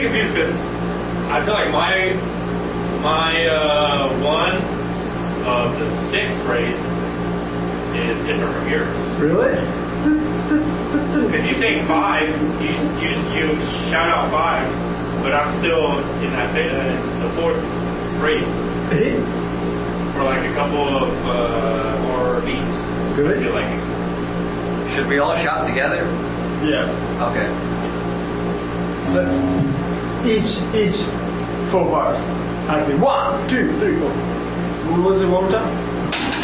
getting confused because I feel like my one of the 6 race is different from yours. Really? Because you say 5, you shout out 5, but I'm still in that the 4th race for like a couple of more beats. Really? I feel like. Should we all shout together? Yeah. Okay. Let's each 4 bars. I say 1, 2, 3, 4. What was it one more time?